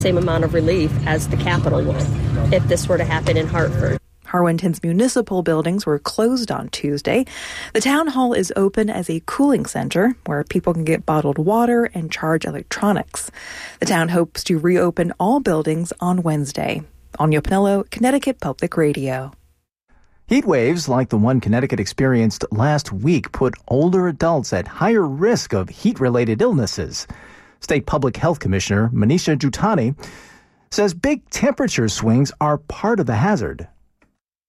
same amount of relief as the Capitol would if this were to happen in Hartford. Harwinton's municipal buildings were closed on Tuesday. The town hall is open as a cooling center where people can get bottled water and charge electronics. The town hopes to reopen all buildings on Wednesday. Anya Pinello, Connecticut Public Radio. Heat waves like the one Connecticut experienced last week put older adults at higher risk of heat-related illnesses. State Public Health Commissioner Manisha Jutani says big temperature swings are part of the hazard.